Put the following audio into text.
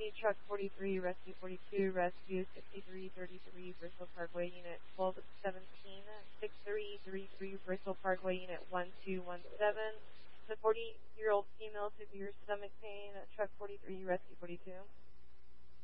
Lady Truck 43, Rescue 42, Rescue 6333, Bristol Parkway, Unit 1217, 6333, Bristol Parkway, Unit 1217. The 40-year-old female severe stomach pain, Truck 43, Rescue 42.